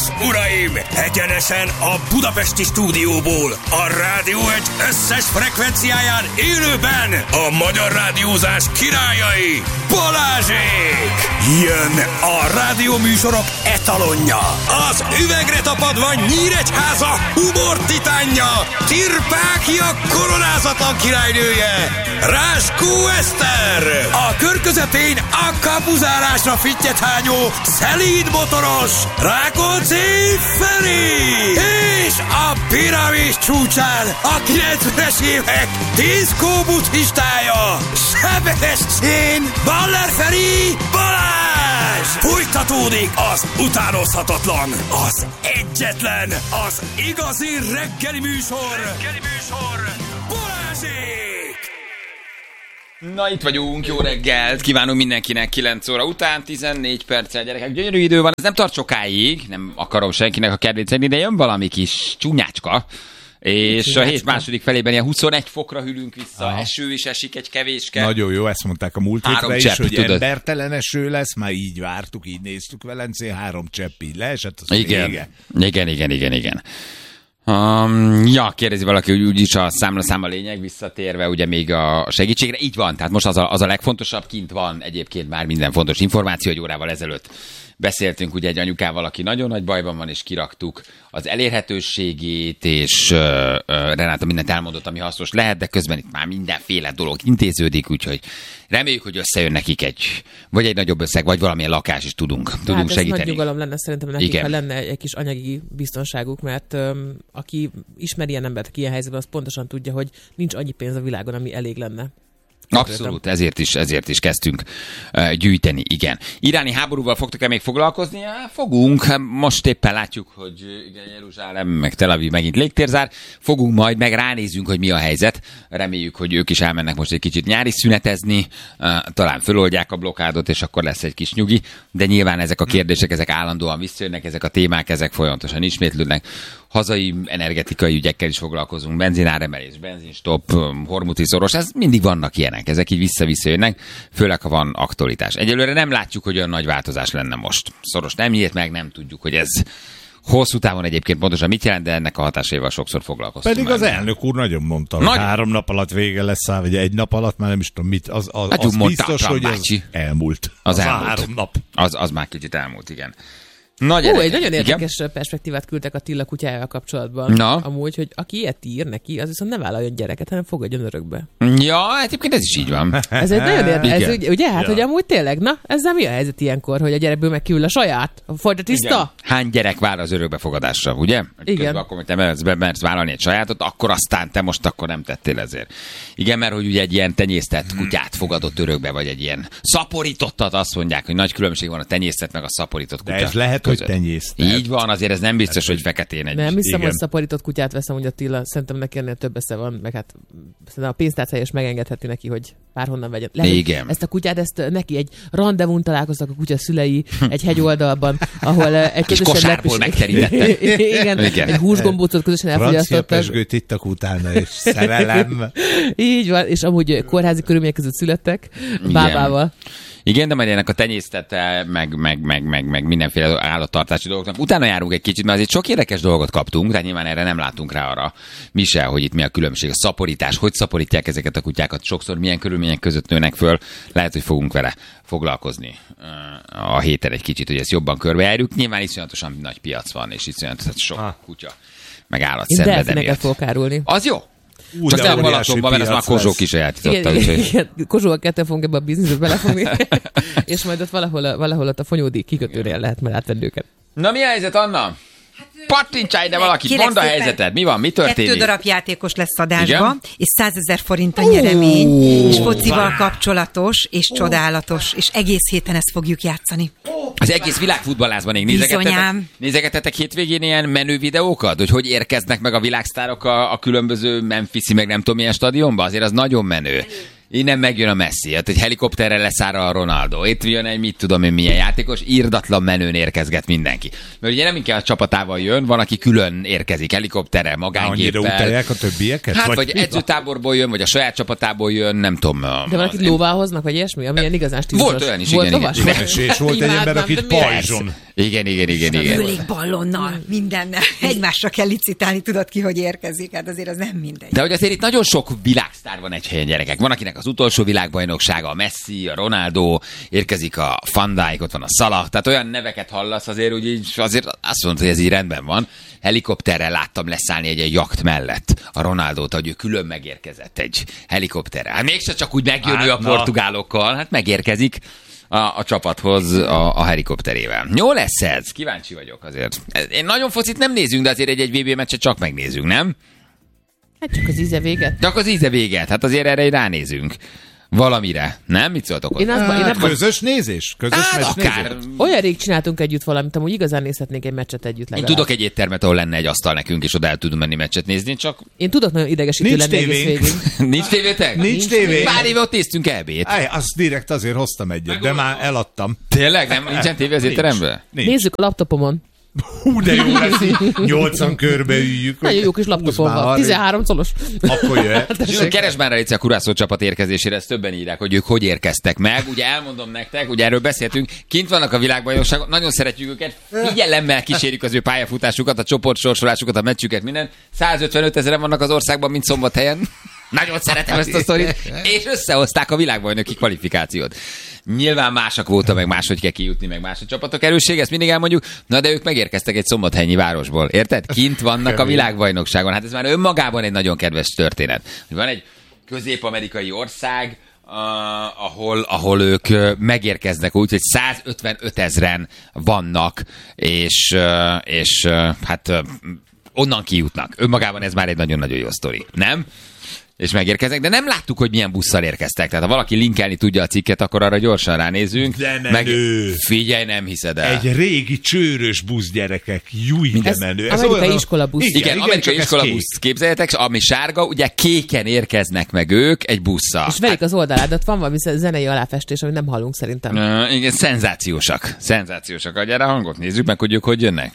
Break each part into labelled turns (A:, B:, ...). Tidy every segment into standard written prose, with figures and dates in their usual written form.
A: és uraim, egyenesen a budapesti stúdióból, a Rádió Egy összes frekvenciáján élőben a magyar rádiózás királyai, Balázsék! Jön a rádióműsorok etalonja, az üvegre tapadva Nyíregyháza humor titánja, Tirpákia koronázatlan királynője, Ráskó Eszter! A kör közepén a kapuzárásra fittyet hányó, szelíd motoros, Rákóczi Feri! És a piramis csúcsán a 90-es évek diszkó buddhistája, Sebestyén Baller Feri Balázs! Fújtatódik az utánozhatatlan, az egyetlen, az igazi reggeli műsor, Balázsék!
B: Na, itt vagyunk, jó reggelt, kívánunk mindenkinek 9 óra után, 14 perccel, gyerekek, gyönyörű idő van, ez nem tart sokáig, nem akarom senkinek a kedvét szedni, de jön valami kis csúnyácska, és a hét második felében ilyen 21 fokra hűlünk vissza, eső is esik egy kevéske.
C: Nagyon jó, ezt mondták a múlt hétre is, hogy
B: tudod.
C: Embertelen eső lesz, már így vártuk, így néztük Velencén, 3 csepp így leesett, az vége.
B: Igen. Ja, kérdezi valaki, hogy úgyis a számla lényeg, visszatérve ugye még a segítségre. Így van, tehát most az a legfontosabb, kint van egyébként már minden fontos információ, egy órával ezelőtt beszéltünk ugye egy anyukával, aki nagyon nagy bajban van, és kiraktuk az elérhetőségét, és Renáta mindent elmondott, ami hasznos lehet, de közben itt már mindenféle dolog intéződik, úgyhogy reméljük, hogy összejön nekik egy nagyobb összeg, vagy valamilyen lakás is tudunk segíteni.
D: Ez nagy nyugalom lenne szerintem nekik, ha lenne egy kis anyagi biztonságuk, mert aki ismeri ilyen embert, aki ilyen helyzetben, az pontosan tudja, hogy nincs annyi pénz a világon, ami elég lenne.
B: Abszolút, ezért is kezdtünk gyűjteni, igen. Iráni háborúval fogtok-e még foglalkozni? Fogunk, most éppen látjuk, hogy igen, Jeruzsálem, meg Tel Aviv megint légtérzár. Fogunk majd, meg ránézünk, hogy mi a helyzet. Reméljük, hogy ők is elmennek most egy kicsit nyári szünetezni, talán föloldják a blokádot, és akkor lesz egy kis nyugi, de nyilván ezek a kérdések, ezek állandóan visszajönnek, ezek a témák, ezek folyamatosan ismétlődnek. Hazai energetikai ügyekkel is foglalkozunk, benzináremelés, benzinstop, hormuti szoros, ez mindig vannak ilyenek, ezek így vissza-vissza jönnek, főleg ha van aktualitás. Egyelőre nem látjuk, hogy olyan nagy változás lenne most. Szoros nem nyílt meg, nem tudjuk, hogy ez hosszú távon egyébként pontosan mit jelent, de ennek a hatásaival sokszor foglalkoztunk.
C: Pedig az elnök úr nagyon mondta, hogy 3 nap alatt vége lesz, vagy 1 nap alatt, már nem is tudom mit, az biztos, hogy az elmúlt.
B: Az
C: 3 nap.
B: Az már kicsit elmúlt, igen.
D: Egy nagyon érdekes perspektívát küldtek a Tilla kutyájával kapcsolatban. Amúgy, hogy aki ilyet ír neki, az viszont ne vállaljon gyereket, hanem fogadjon örökbe.
B: Ja, egyébként ez is így van.
D: Ez egy nagyon érdekes, ugye? Hát, hogy amúgy tényleg, ezzel mi a helyzet ilyenkor, hogy a gyerekből megkívül a saját? Folyt tiszta? Igen.
B: Hány gyerek vár az örökbefogadásra, ugye?
D: Igen.
B: Közben akkor, hogy te mersz vállalni egy sajátot, akkor aztán te most akkor nem tettél ezért. Igen, mert hogy ugye egy ilyen tenyésztett kutyát fogadott örökbe, vagy egy ilyen szaporítottat, azt mondják, hogy nagy különbség van a tenyésztett meg a szaporított kutya.
C: De ez lehet, hogy tenyésztett.
B: Így van, azért ez nem biztos, hogy feketén egy.
D: Nem hiszem, hogy szaporított kutyát veszem, hogy Attila, szerintem neki ennél több esze van, meg hát a pénztárcája is megengedheti neki, hogy bárhonnan vegyen.
B: Igen.
D: Ezt a kutyát, neki egy rendezvún találkoztak a kutya szülei egy hegyoldalban, ahol egy
B: kosárból megterítettek.
D: Igen, egy húsgombócot közösen elfogyasztottak.
C: Francia pezsgőt ittak utána, és szerelem.
D: Így van, és amúgy kórházi körülmények között születtek, bábával.
B: Igen, de majd ennek a tenyésztete, meg mindenféle állattartási dolgoknak. Utána járunk egy kicsit, mert azért sok érdekes dolgot kaptunk, tehát nyilván erre nem látunk rá arra mi se, hogy itt mi a különbség. A szaporítás, hogy szaporítják ezeket a kutyákat, sokszor milyen körülmények között nőnek föl, lehet, hogy fogunk vele foglalkozni a héten egy kicsit, hogy ezt jobban körbejárjuk. Nyilván iszonyatosan nagy piac van, és iszonyatosan sok kutya, meg állat szenved emiatt.
D: Fogok árulni.
B: Az jó. Csak te a Balatonban, mert ez már Kozsó is eljátszotta.
D: Igen, Kozsóval ketten fogunk ebbe a bizniszbe belefogni, és majd ott valahol ott a Fonyódi kikötőnél lehet már átvenni őket.
B: Na mi a helyzet, Anna? Pattintsálj ide valakit, mondd a helyzeted, mi van, mi történik?
E: 2 darab játékos lesz adásba, és 100 000 forint a nyeremény, és focival kapcsolatos, és csodálatos, és egész héten ezt fogjuk játszani.
B: Az egész világfutballázban még nézegetetek hétvégén ilyen menő videókat, hogy érkeznek meg a világsztárok a különböző Memphis-i, meg nem tudom milyen stadionba, azért az nagyon menő. Innen megjön a Messi, hát egy helikopterrel leszáll a Ronaldo. Itt jön egy mit tudom én milyen játékos, irdatlan menőn érkezget mindenki. Mert ugye nem inkább a csapatával jön, van, aki külön érkezik helikopterrel, magánygéppel.
C: Annyira utálják a többieket?
B: Hát vagy edzőtáborból jön, vagy a saját csapatából jön, nem tudom.
D: De valakit lóvá hoznak, vagy ilyesmi, amilyen igazán stílusos.
B: Volt olyan is, igen.
C: És volt egy ember, akit pajzson.
B: Igen.
E: Ballonnal, mindennel. Egymásra kell licitálni, tudod ki, hogy érkezik. Hát azért az nem mindegy.
B: De hogy azért itt nagyon sok világsztár van egy helyen, gyerekek. Van, akinek az utolsó világbajnoksága, a Messi, a Ronaldo, érkezik a Van Dijk, ott van a Salah, tehát olyan neveket hallasz azért, azért azt mondod, hogy ez így rendben van. Helikopterrel láttam leszállni egy jakt mellett a Ronaldót, hogy ő külön megérkezett egy helikopterrel. Hát mégse csak úgy megjön ő a portugálokkal, hát megérkezik a csapathoz a helikopterével. Jó lesz ez? Kíváncsi vagyok azért. Én nagyon focit nem nézünk, de azért egy VB meccset csak megnézünk, nem?
D: Hát csak az íze véget.
B: Csak az íze véget, hát azért erre ránézünk. Valamire, nem? Mit szóltok ott?
C: Közös nézés? Közös
D: akár. Olyan rég csináltunk együtt valamit, amúgy igazán nézhetnénk egy meccset együtt legalább.
B: Én tudok egy éttermet, ahol lenne egy asztal nekünk, és oda el tudunk menni meccset nézni, csak...
D: Én tudok nagyon idegesítő lenni egész végig.
B: Nincs tévétek?
C: Nincs tévé.
B: Pár éve ott néztünk EB-t.
C: Azt direkt azért hoztam egyet, de már eladtam.
B: Tényleg? Nem? Nincsen tévé az étteremben?
D: Nézzük a laptopomon.
C: Hú, de jó lesz, 8-an körbeüljük.
D: Nagyon jó kis laptopom van, 13 colos.
C: Akkor jöhet.
B: Keresd már a Kurászó csapat érkezésére, ezt többen írják, hogy ők hogy érkeztek meg. Ugye elmondom nektek, ugye erről beszéltünk, kint vannak a világbajnokságon, nagyon szeretjük őket, figyelemmel kísérjük az ő pályafutásukat, a csoportsorsolásukat, a meccsüket, minden. 155 000 vannak az országban, mint Szombathelyen. Nagyon szeretem ezt a sztorit. És összehozták a világbajnoki kvalifikációt. Nyilván másak voltak, meg máshogy kell kijutni, meg más a csapatok erőssége, ezt mindig elmondjuk. Na de ők megérkeztek egy szombathelyi városból, érted? Kint vannak a világbajnokságon. Hát ez már önmagában egy nagyon kedves történet. Van egy közép-amerikai ország, ahol ők megérkeznek úgy, hogy 155 000 vannak, és hát onnan kijutnak. Önmagában ez már egy nagyon-nagyon jó sztori, nem? És megérkeznek, de nem láttuk, hogy milyen busszal érkeztek. Tehát ha valaki linkelni tudja a cikket, akkor arra gyorsan ránézünk.
C: De menő.
B: Figyelj, nem hiszed el.
C: Egy régi csőrös busz, gyerekek. Júj, de menő.
D: Ez amerikai iskolabusz.
B: Igen, amerikai iskolabusz. Képzeljétek, ami sárga, ugye kéken érkeznek meg ők egy busszal.
D: És verik az oldaládat, van valami zenei aláfestés, amit nem hallunk szerintem.
B: Igen, szenzációsak. Szenzációsak. Gyere, hangot nézzük meg, hogy ők hogy jönnek.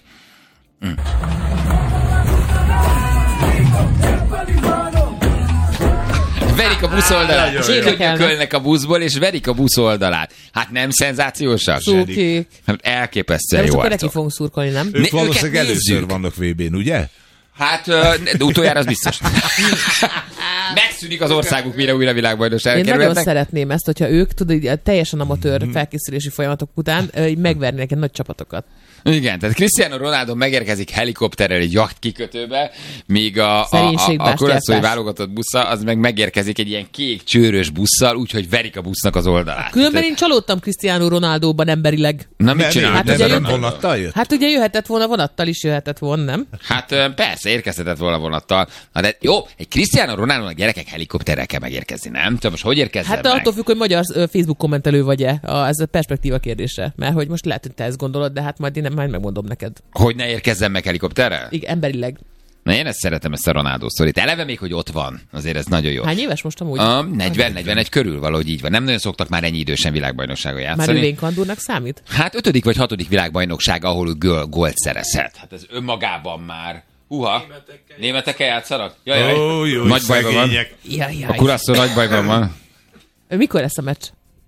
B: Verik a busz oldalát. Kölnek a buszból, és verik a busz oldalát. Hát nem szenzációsak?
D: Szurkék.
B: Hát elképesztően jó
D: arcok.
B: Akkor
D: neki fogunk szurkolni, nem?
C: Ők valószínűleg először vannak VB-n, ugye?
B: Hát, de utoljára az biztos. Megszűnik az országuk, mire újra világbajnokságra kerülhetnek.
D: Én nagyon szeretném ezt, hogyha ők, tudod, teljesen amatőr felkészülési folyamatok után megvernének egy nagy csapatokat.
B: Igen, tehát Cristiano Ronaldo megérkezik helikopterrel egy jacht kikötőbe, míg a korászói válogatott busza, az meg megérkezik egy ilyen kék csőrös busszal, úgyhogy verik a busznak az oldalát.
D: Különben én csalódtam Cristiano Ronaldóban emberileg.
B: Na mit csinál?
C: Hát vonattal jött?
D: Hát ugye jöhetett volna, vonattal is jöhetett volna, nem?
B: Hát persze, érkezhetett volna vonattal. Na de jó, egy Cristiano Ronaldo gyerekek helikopterrel kell megérkezni, nem? Tehát most hogy érkezzen
D: meg? Hát attól függ, hogy magyar Facebook kommentelő vagy-e. Ez a perspektíva kérdése. Mert hogy most lehet, hogy te ezt gondolod, de hát majd én majd megmondom neked.
B: Hogy ne érkezzen meg helikopterrel?
D: Igen, emberileg.
B: Na én ezt szeretem, ezt a Ronaldo sztorit. Eleve még, hogy ott van. Azért ez nagyon jó.
D: Hány éves most amúgy?
B: 40-41 körül valahogy így van. Nem nagyon szoktak már ennyi idősen világbajnokságon játszani.
D: Már ő Vénkandúrnak számít?
B: Hát 5. vagy 6. világbajnokság, ahol gólt szerezhet. Hát ez önmagában már... Németekkel játszanak? Jaj, nagy bajban van. A Kurászó nagy bajban van.
D: Mikor lesz a meccs?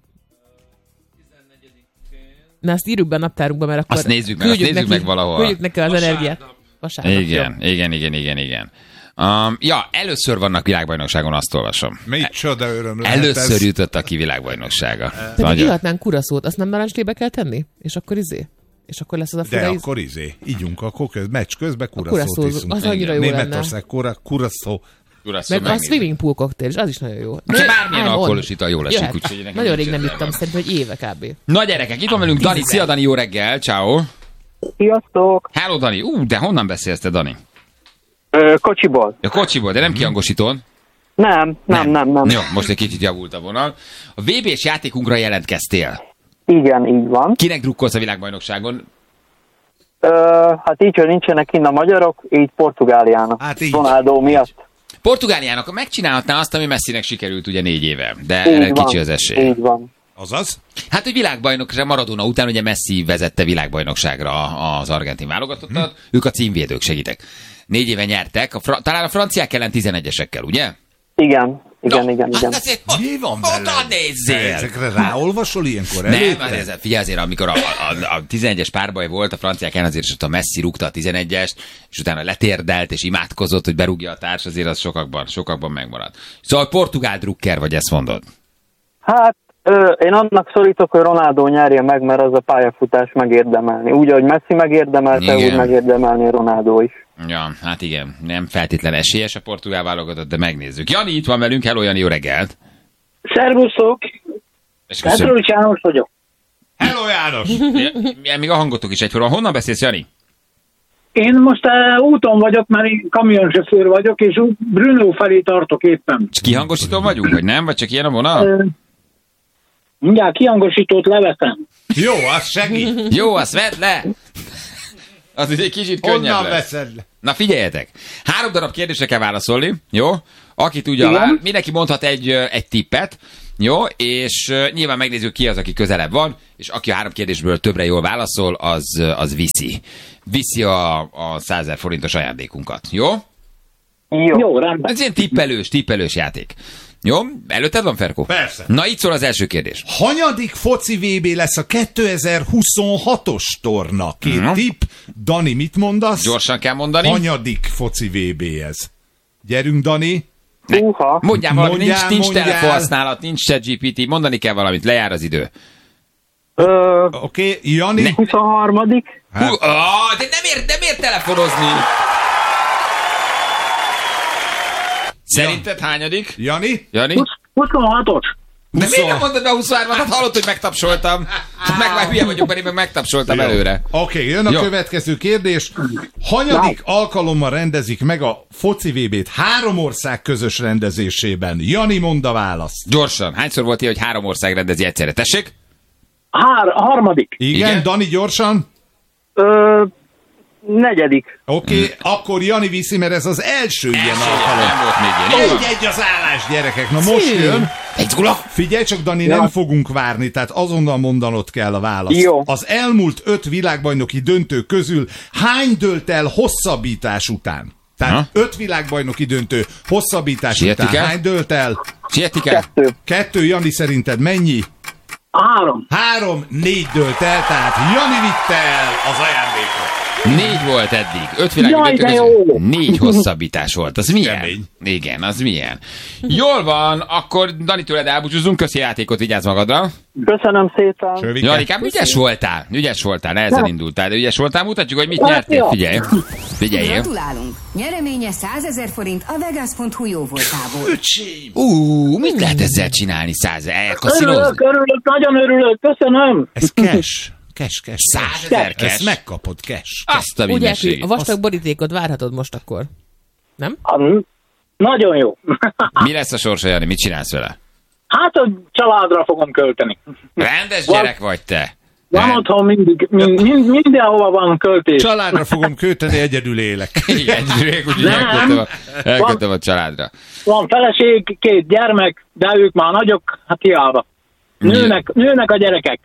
D: Na, azt írjuk be a naptárunkba, mert akkor...
B: Azt nézzük meg valahol.
D: Küldjük neki az energiát. Vasárnap.
B: Igen. Először vannak világbajnokságon, azt olvasom.
C: Micsoda öröm
B: lehet először ez. Jutottak ki világbajnoksága.
D: Pedig ihatnánk kuraszót, azt nem narancslébe kell tenni? És akkor És akkor lesz az a
C: fura. De akkor ígyunk, akkor meccs közben kuraszót iszunk.
D: Az annyira jó lenne.
C: Németország kuraszó.
D: Meg a swimming pool cocktail, és az is nagyon jó.
B: Bármilyen alkoholos ital jól esik, úgyhogy
D: nagyon rég nem ittam, szerintem, hogy éve kb.
B: Na gyerekek, itt van velünk Dani. Szia Dani, jó reggel, ciao.
F: Sziasztok!
B: Hello Dani, de honnan beszélsz te, Dani?
F: Kocsiból.
B: Ja, kocsiból, de nem kihangosítón?
F: Nem.
B: Jó, most egy kicsit javult a vonal. A VB-s játékunkra jelentkeztél.
F: Igen, így van.
B: Kinek drukkolsz a világbajnokságon?
F: Hát így, hogy nincsenek kinn a magyarok, így Portugáliának.
C: Hát így.
F: Ronaldo miatt.
B: Portugáliának megcsinálhatná azt, ami Messinek sikerült ugye 4 éve, de erre kicsi az esély.
F: Így van.
C: Azaz?
B: Hát, hogy világbajnokság Maradona után ugye Messi vezette világbajnokságra az argentin válogatottat, ők a címvédők, segítek. 4 éve nyertek, talán a franciák ellen 11-esekkel, ugye?
F: Igen.
B: Hát azért,
C: mi van vele?
B: Oda nézzél!
C: Ezekre ráolvasol ilyenkor
B: előtte? Nem, figyelj azért, amikor a 11-es párbaj volt, a franciák ellen azért, és ott a Messi rúgta a 11-est, és utána letérdelt, és imádkozott, hogy berúgja a társ, azért az sokakban megmaradt. Szóval portugál drukker vagy, ezt mondod?
F: Hát, én annak szorítok, hogy Ronaldo nyerje meg, mert az a pályafutás megérdemelni. Úgy, ahogy Messi megérdemelte, úgy megérdemelni Ronaldo is.
B: Ja, hát igen, nem feltétlen esélyes a portugál válogatott, de megnézzük. Jani itt van velünk, hello Jani, jó reggelt!
G: Szervuszok! Petrócs János vagyok.
C: Hello János!
B: Még a hangotok is egyforma. Honnan beszélsz, Jani?
G: Én most úton vagyok, mert én kamionsofőr vagyok, és Brno felé tartok éppen.
B: Kihangosítón vagyunk, vagy nem? Vagy csak ilyen a vonal?
G: Mindjárt kihangosítót leveszem.
C: Jó, az segít.
B: Jó, azt vedd le! Az egy kicsit könnyebb lesz.
C: Honnan veszed le?
B: Na figyeljetek, 3 darab kérdésre kell válaszolni, jó? Aki tudja, mindenki mondhat egy tippet, jó? És nyilván megnézzük, ki az, aki közelebb van, és aki a 3 kérdésből többre jól válaszol, az viszi a 100 000 forintos ajándékunkat, jó?
G: Jó, rendben.
B: Ez ilyen tippelős játék. Jó? Előtted van, Ferkó?
C: Persze.
B: Na, itt szól az első kérdés.
C: Hanyadik foci VB lesz a 2026-os torna? 2 tipp. Dani, mit mondasz?
B: Gyorsan kell mondani.
C: Hanyadik foci VB ez? Gyerünk, Dani.
B: Mondjál valamit, nincs telefonhasználat, nincs ChatGPT, mondani kell valamit, lejár az idő.
C: Oké, Jani.
F: 23.
B: De nem ér telefonozni. Szerinted hányadik?
C: Jani?
G: 26-os.
B: De miért nem mondod be a 23-at? Hát hallott, hogy megtapsoltam. Meg már hülye vagyok, mert én meg megtapsoltam előre.
C: Oké, jön a következő kérdés. Hanyadik alkalommal rendezik meg a foci VB-t 3 ország közös rendezésében? Jani, mondd a választ.
B: Gyorsan. Hányszor volt ilyen, hogy 3 ország rendezi egyszerre? Tessék?
G: Harmadik.
C: Igen, Dani, gyorsan.
F: 4.
C: Oké, akkor Jani viszi, mert ez az első ilyen alkalom.
B: Nem volt még ilyen.
C: Egy az állás, gyerekek. Na most jön. Figyelj csak, Dani, nem fogunk várni, tehát azonnal mondanod kell a választ.
F: Jó.
C: Az elmúlt 5 világbajnoki döntő közül hány dőlt el hosszabbítás után? Tehát 5 világbajnoki döntő hosszabbítás után hány dőlt el? 2. Jani, szerinted mennyi?
G: 3.
C: 4 dőlt el, tehát Jani vitte el az ajándékot.
B: 4 volt eddig. 5 világi döntő közül 4 hosszabbítás volt. Az milyen?
C: Kemény.
B: Igen, az milyen? Jól van, akkor Dani, tőled elbúcsúzunk. Köszi játékot, vigyázz magadra.
F: Köszönöm szépen.
B: Janikám, ügyes voltál, nehezen indultál, de ügyes voltál. Mutatjuk, hogy mit nyertél. Figyelj.
H: Gratulálunk! Nyereménye 100 000 forint a Vegas.hu jóvoltából.
B: Mit lehet ezzel csinálni? 100 000?
G: Örülök, nagyon örülök, köszönöm.
C: Ez cash.
B: 100 000 cash.
C: Ezt megkapod cash.
B: Azt a
D: Ugye,
B: mindenségét.
D: a vastag borítékot várhatod most akkor. Nem?
G: Nagyon jó.
B: Mi lesz a sorsa, Jani? Mit csinálsz vele?
G: Hát a családra fogom költeni.
B: Rendes gyerek vagy te.
G: Van otthon mindig, mindenhova van költés.
C: Családra fogom költeni, egyedül élek.
B: Igen, úgyhogy elkötöm a családra.
G: Van feleség, 2 gyermek, de ők már nagyok, hát hiába. Nőnek a gyerekek.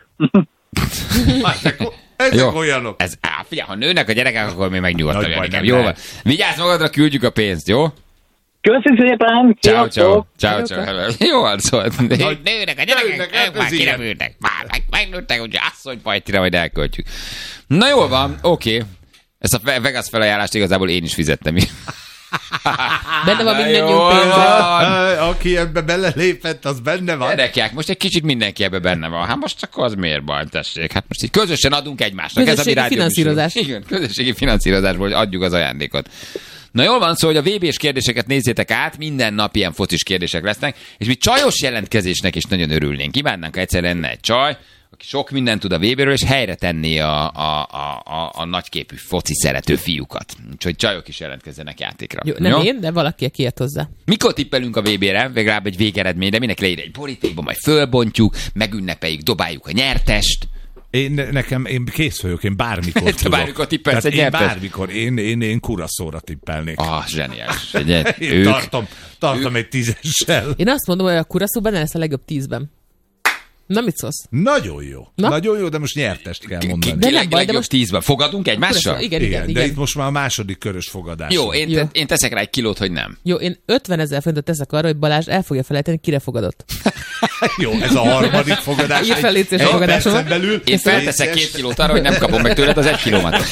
C: Ezek olyanok.
B: Figyelj, ha nőnek a gyerekek, akkor még megnyugodtam, Janikám. Jó van. Vigyázz magadra, küldjük a pénzt, jó?
G: Köszönjük szépen!
B: Ciao. Jó van, szóval nőnek a gyerekek, ők már kirepülnek. Megnőttek, hogy asszonypajtira majd elköltjük. Na jól van, oké. Ezt a Vegas felajánlást igazából én is fizettem.
D: Benne van mindennyiunk pénze.
C: Aki ebbe belelépett, az benne van.
B: Gyerekek, most egy kicsit mindenki ebbe benne van. Hát most akkor az miért baj, tessék? Hát most így közösen adunk egymásnak.
D: Közösségi finanszírozás.
B: Igen, közösségi finanszírozásból, hogy adjuk az ajándékot. Na jól van, szóval, hogy a VB-s kérdéseket nézzétek át, minden nap ilyen focis kérdések lesznek, és mi csajos jelentkezésnek is nagyon örülnénk. Kívánnánk, ha egyszer lenne egy csaj, aki sok mindent tud a VB-ről, és helyre tenni a nagyképű foci szerető fiúkat. Úgyhogy csajok is jelentkezzenek játékra.
D: Jó, nem én, de valaki, aki ért hozzá.
B: Mikor tippelünk a VB-re? Legalább egy végeredményre, mindenki leír egy borítékba, majd fölbontjuk, megünnepeljük, dobáljuk a nyertest.
C: Én kész vagyok, én bármikor tudok.
B: Bármikor tippelsz egy nyertes?
C: Bármikor. Én Curaçao-ra tippelnék.
B: Zseniális.
C: Tartom egy 10-essel.
D: Én azt mondom, hogy a Curaçao benne lesz a legjobb 10-ben. Na, mit szólsz?
C: Nagyon jó. Nagyon jó, de most nyertest kell mondani.
B: De nem baj, de most 10-ben. Fogadunk egymással?
D: Igen.
C: De itt most már a második körös fogadás.
B: Jó, én teszek rá egy kilót, hogy nem.
D: Jó, én 50 000 forintot teszek arra, hogy Balázs el fogja felejteni, kire fogadott.
C: Jó, ez a harmadik fogadás.
D: Egy
C: percen belül.
B: Én felteszek 2 kilót arra, hogy nem kapom meg tőled az 1 kilómat.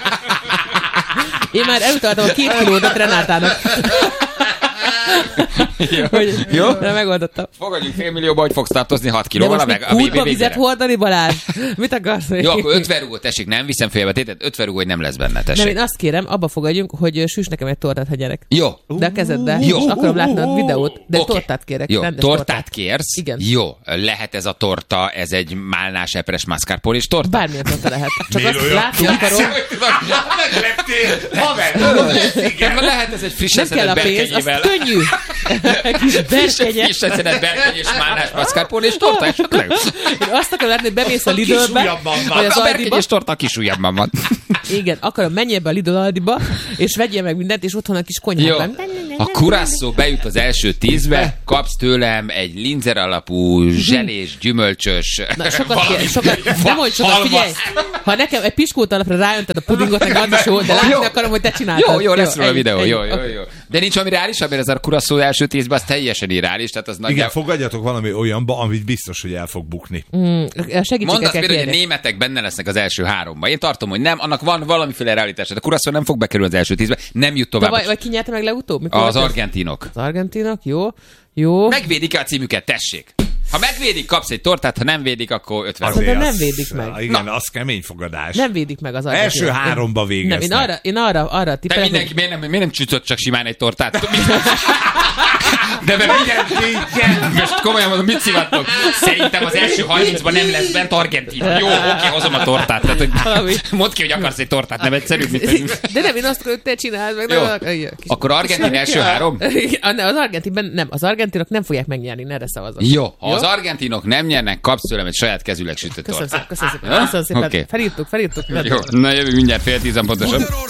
D: Én már elutaltam a 2 kilót Renátának.
B: Jó?
D: De megoldottam.
B: Fogadjunk 500 000-ba, hogy fogsz tartozni 6 kilóval.
D: De most kútba vizet hordani, Balázs? Mit akarsz?
B: Jó, akkor 50 rúgó, tessék, nem viszem félbe tétet, 50 rúgó, hogy nem lesz benne, tessék.
D: Nem, én azt kérem, abba fogadjunk, hogy süss nekem egy tortát, ha gyerek.
B: Jó.
D: De a kezedbe. Jó. És akarom látni a videót, de tortát kérek.
B: Jó, tortát kérsz?
D: Igen.
B: Jó, lehet ez a torta, ez egy málnás epres mascarpone és torta?
D: Bármilyen torta lehet. Csak azt látni akarom.
C: Megleptél! Haver!
B: Lehet ez egy friss
D: nem kell a pénz, az könnyű. Kis berkenye.
B: Friss berkenye és málnás mascarpone és torta. És
D: én azt akarom látni, hogy bemész a Lidlbe, vagy az
B: a
D: Aldiba.
B: berkenye és torta a kis ujjabban van.
D: Igen, akarom, menjél be a Lidl Aldiba, és vegyél meg mindent, és otthon a kis konyhában.
B: A Curaçao bejut az első 10-be, kapsz tőlem egy linzer alapú, zselés, gyümölcsös,
D: na, sokat, nem mondj sokat, figyelj! Ha nekem egy piskót alapra rájönted a pudingot, nekem az is jó, de látni akarom, hogy te csináltad.
B: Jó, lesz róla a videó, jó. De nincs valami reális, mert ez a Curaçao első 10-ben az teljesen irreális. Tehát az
C: igen, fogadjatok valami olyanba, amit biztos, hogy el fog bukni.
B: Mondd azt például, hogy a németek benne lesznek az első 3-ban. Én tartom, hogy nem, annak van valamiféle realitás. A Curaçao nem fog bekerülni az első 10-be, nem jut tovább.
D: Vagy ki nyerte meg legutóbb?
B: Az argentinok.
D: Az argentinok, jó.
B: Megvédik-e a címüket, tessék? Ha megvédik, kapsz egy tortát, ha nem védik, akkor 50.
D: De nem védik meg.
C: Igen, az kemény fogadás.
D: Nem védik meg az argentinok.
C: Első 3-ba végeznek.
D: Nem, én arra tippelek.
B: Te mindenki, miért nem csütött csak simán egy tortát? De igen. Most komolyan mondom, mit szivattok? Szerintem az első 30-ban nem lesz bent Argentina. Jó, oké, hozom a tortát. Tehát, mondd ki, hogy akarsz egy tortát, nem egyszerű.
D: De nem, én azt akarom, hogy te csináld meg.
B: Jó. Akkor Argentin első 3?
D: Az argentinben nem. Az argentinok nem fogják megnyerni, ne erre szavazok.
B: Jó, ha az argentinok nem nyernek, kapsz tőlem egy saját kezüleg sütött tortát.
D: Köszönöm szépen. Felírtuk.
B: Jó, na jövő mindjárt 9:30 pontosan.